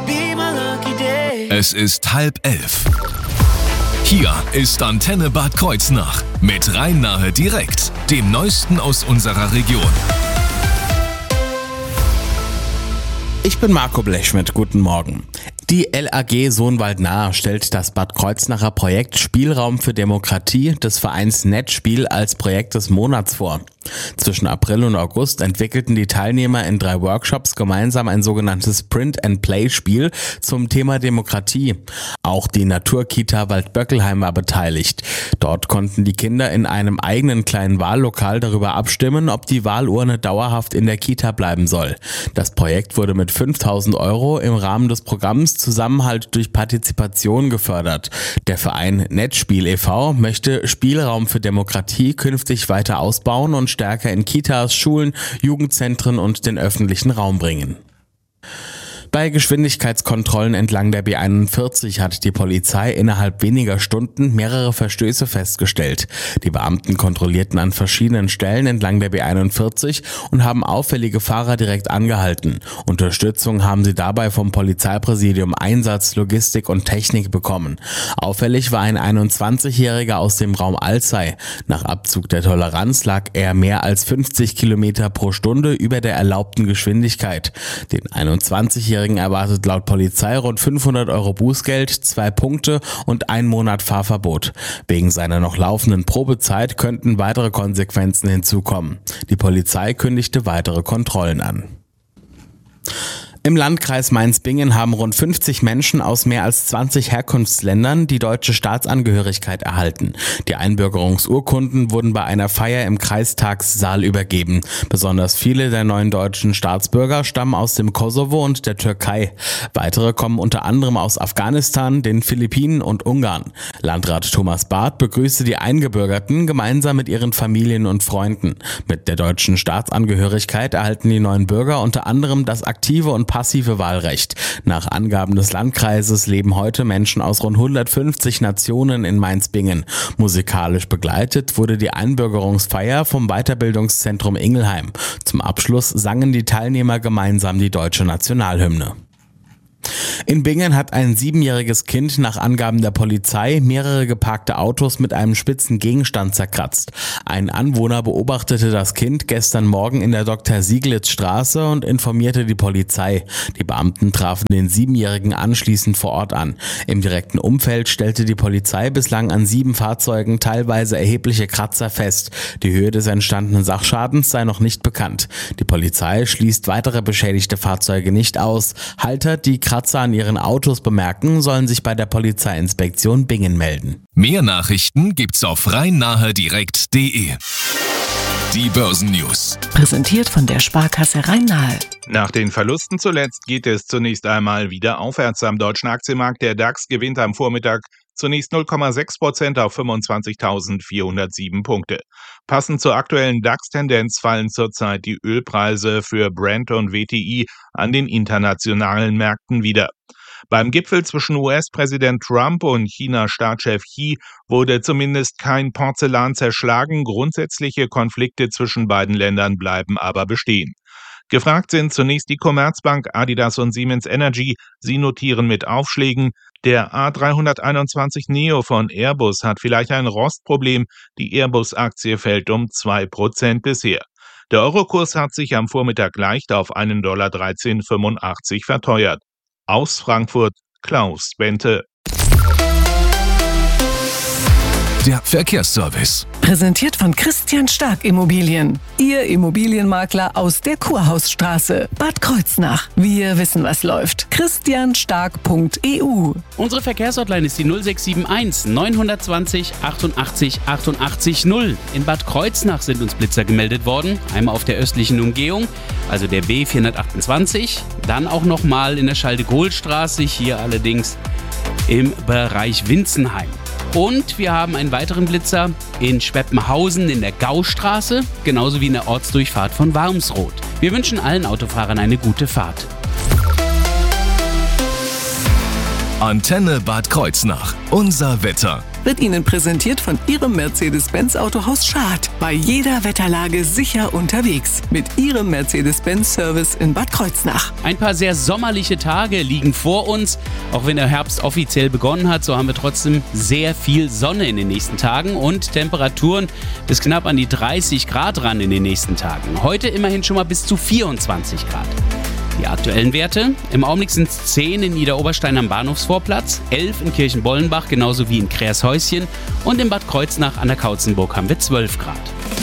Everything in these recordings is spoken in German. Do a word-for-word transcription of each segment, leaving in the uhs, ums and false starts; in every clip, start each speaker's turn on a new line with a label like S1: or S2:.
S1: be my lucky day.
S2: Es ist halb elf. Hier ist Antenne Bad Kreuznach mit Rhein-Nahe direkt, dem Neuesten aus unserer Region.
S3: Ich bin Marco Blechschmidt, guten Morgen. Die L A G Sohnwald-Nahe stellt das Bad Kreuznacher Projekt Spielraum für Demokratie des Vereins Netzspiel als Projekt des Monats vor. Zwischen April und August entwickelten die Teilnehmer in drei Workshops gemeinsam ein sogenanntes Print-and-Play-Spiel zum Thema Demokratie. Auch die Naturkita Waldböckelheim war beteiligt. Dort konnten die Kinder in einem eigenen kleinen Wahllokal darüber abstimmen, ob die Wahlurne dauerhaft in der Kita bleiben soll. Das Projekt wurde mit fünftausend Euro im Rahmen des Programms Zusammenhalt durch Partizipation gefördert. Der Verein Netzspiel e V möchte Spielraum für Demokratie künftig weiter ausbauen und stärker in Kitas, Schulen, Jugendzentren und den öffentlichen Raum bringen. Bei Geschwindigkeitskontrollen entlang der B einundvierzig hat die Polizei innerhalb weniger Stunden mehrere Verstöße festgestellt. Die Beamten kontrollierten an verschiedenen Stellen entlang der B einundvierzig und haben auffällige Fahrer direkt angehalten. Unterstützung haben sie dabei vom Polizeipräsidium Einsatz, Logistik und Technik bekommen. Auffällig war ein einundzwanzigjähriger aus dem Raum Alzey. Nach Abzug der Toleranz lag er mehr als fünfzig Kilometer pro Stunde über der erlaubten Geschwindigkeit. Den einundzwanzigjährigen erwartet laut Polizei rund fünfhundert Euro Bußgeld, zwei Punkte und ein Monat Fahrverbot. Wegen seiner noch laufenden Probezeit könnten weitere Konsequenzen hinzukommen. Die Polizei kündigte weitere Kontrollen an. Im Landkreis Mainz-Bingen haben rund fünfzig Menschen aus mehr als zwanzig Herkunftsländern die deutsche Staatsangehörigkeit erhalten. Die Einbürgerungsurkunden wurden bei einer Feier im Kreistagssaal übergeben. Besonders viele der neuen deutschen Staatsbürger stammen aus dem Kosovo und der Türkei. Weitere kommen unter anderem aus Afghanistan, den Philippinen und Ungarn. Landrat Thomas Barth begrüßte die Eingebürgerten gemeinsam mit ihren Familien und Freunden. Mit der deutschen Staatsangehörigkeit erhalten die neuen Bürger unter anderem das aktive und passive Wahlrecht. Nach Angaben des Landkreises leben heute Menschen aus rund hundertfünfzig Nationen in Mainz-Bingen. Musikalisch begleitet wurde die Einbürgerungsfeier vom Weiterbildungszentrum Ingelheim. Zum Abschluss sangen die Teilnehmer gemeinsam die deutsche Nationalhymne. In Bingen hat ein siebenjähriges Kind nach Angaben der Polizei mehrere geparkte Autos mit einem spitzen Gegenstand zerkratzt. Ein Anwohner beobachtete das Kind gestern Morgen in der Doktor-Sieglitz-Straße und informierte die Polizei. Die Beamten trafen den Siebenjährigen anschließend vor Ort an. Im direkten Umfeld stellte die Polizei bislang an sieben Fahrzeugen teilweise erhebliche Kratzer fest. Die Höhe des entstandenen Sachschadens sei noch nicht bekannt. Die Polizei schließt weitere beschädigte Fahrzeuge nicht aus. Halter, die Kratzer an ihren Autos bemerken, sollen sich bei der Polizeiinspektion Bingen melden.
S2: Mehr Nachrichten gibt's auf rhein-nahe direkt punkt de. Die Börsennews.
S4: Präsentiert von der Sparkasse Rhein-Nahe.
S5: Nach den Verlusten zuletzt geht es zunächst einmal wieder aufwärts am deutschen Aktienmarkt. Der DAX gewinnt am Vormittag zunächst null Komma sechs Prozent auf fünfundzwanzigtausendvierhundertsieben Punkte. Passend zur aktuellen DAX-Tendenz fallen zurzeit die Ölpreise für Brent und W T I an den internationalen Märkten wieder. Beim Gipfel zwischen U S-Präsident Trump und China-Staatschef Xi wurde zumindest kein Porzellan zerschlagen. Grundsätzliche Konflikte zwischen beiden Ländern bleiben aber bestehen. Gefragt sind zunächst die Commerzbank, Adidas und Siemens Energy. Sie notieren mit Aufschlägen. Der A dreihunderteinundzwanzig Neo von Airbus hat vielleicht ein Rostproblem. Die Airbus-Aktie fällt um zwei Prozent bisher. Der Eurokurs hat sich am Vormittag leicht auf einen Dollar dreizehn Komma fünfundachtzig verteuert. Aus Frankfurt, Klaus Bente.
S2: Der Verkehrsservice.
S4: Präsentiert von Christian Stark Immobilien. Ihr Immobilienmakler aus der Kurhausstraße, Bad Kreuznach. Wir wissen, was läuft. christian stark punkt e u.
S6: Unsere Verkehrshotline ist die null sechs sieben eins neun zwei null achtundachtzig achtundachtzig null. In Bad Kreuznach sind uns Blitzer gemeldet worden. Einmal auf der östlichen Umgehung, also der B vierhundertachtundzwanzig. Dann auch nochmal in der Schalde-Gohl-Straße, hier allerdings im Bereich Winzenheim. Und wir haben einen weiteren Blitzer in Schweppenhausen in der Gaustraße, genauso wie in der Ortsdurchfahrt von Warmsroth. Wir wünschen allen Autofahrern eine gute Fahrt.
S2: Antenne Bad Kreuznach. Unser Wetter.
S4: wird Ihnen präsentiert von Ihrem Mercedes-Benz Autohaus Schad. Bei jeder Wetterlage sicher unterwegs mit Ihrem Mercedes-Benz Service in Bad Kreuznach.
S6: Ein paar sehr sommerliche Tage liegen vor uns. Auch wenn der Herbst offiziell begonnen hat, so haben wir trotzdem sehr viel Sonne in den nächsten Tagen und Temperaturen bis knapp an die dreißig Grad ran in den nächsten Tagen. Heute immerhin schon mal bis zu vierundzwanzig Grad. Die aktuellen Werte: im Augenblick sind es zehn in Niederoberstein am Bahnhofsvorplatz, elf in Kirchenbollenbach, genauso wie in Kreershäuschen, und in Bad Kreuznach an der Kautzenburg haben wir zwölf Grad.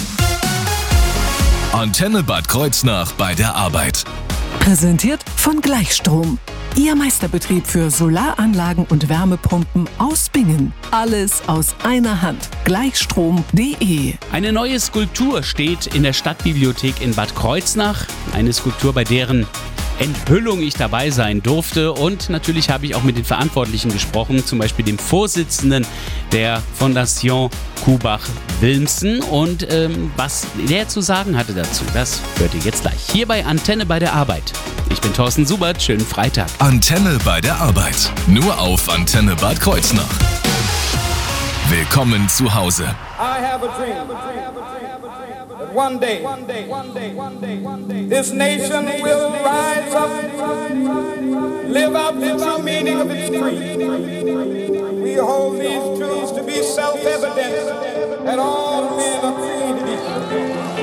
S2: Antenne Bad Kreuznach bei der Arbeit.
S4: Präsentiert von Gleichstrom. Ihr Meisterbetrieb für Solaranlagen und Wärmepumpen aus Bingen. Alles aus einer Hand. Gleichstrom punkt de.
S6: Eine neue Skulptur steht in der Stadtbibliothek in Bad Kreuznach. Eine Skulptur, bei deren Enthüllung ich dabei sein durfte, und natürlich habe ich auch mit den Verantwortlichen gesprochen, zum Beispiel dem Vorsitzenden der Fondation Kubach-Wilmsen, und ähm, was der zu sagen hatte dazu, das hört ihr jetzt gleich hier bei Antenne bei der Arbeit. Ich bin Thorsten Subert, schönen Freitag.
S2: Antenne bei der Arbeit, nur auf Antenne Bad Kreuznach. Willkommen zu Hause.
S7: I have a dream that one day, one day, one day, one day, one day, this nation will rise up, live out the true meaning of its creed. We hold these truths to be self-evident that all men are created equal.